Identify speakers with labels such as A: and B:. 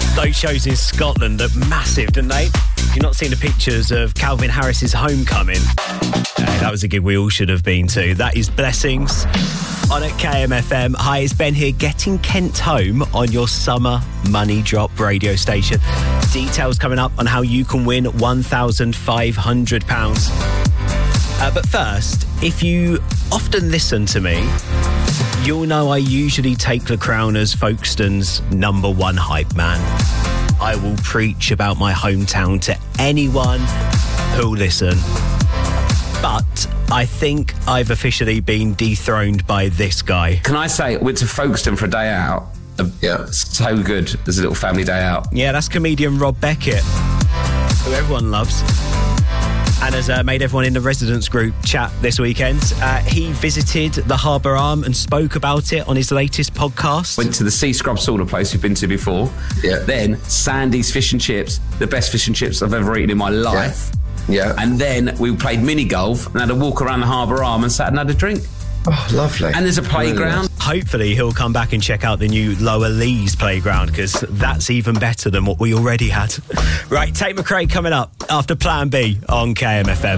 A: Those shows in Scotland look massive, didn't they? If you've not seen the pictures of Calvin Harris's Homecoming, that was a gig we all should have been to. That is Blessings on at KMFM. Hi, it's Ben here, getting Kent home on your summer money drop radio station. Details coming up on how you can win £1,500. But first, if you often listen to me, you'll know I usually take the crown as Folkestone's #1 hype man. I will preach about my hometown to anyone who'll listen. But I think I've officially been dethroned by this guy.
B: Can I say, went to Folkestone for a day out.
C: Yeah.
B: So good. There's a little family day out.
A: Yeah, that's comedian Rob Beckett, who everyone loves, and has made everyone in the residents group chat this weekend. He visited the Harbour Arm and spoke about it on his latest podcast.
B: Went to the Sea Scrub sauna place we've been to before.
C: Yeah.
B: Then Sandy's Fish and Chips, the best fish and chips I've ever eaten in my life.
C: Yeah.
B: And then we played mini golf and had a walk around the Harbour Arm and sat and had a drink.
C: Oh, lovely.
B: And there's a playground.
A: Hopefully he'll come back and check out the new Lower Lees playground, because that's even better than what we already had. Right, Tate McRae coming up after Plan B on KMFM.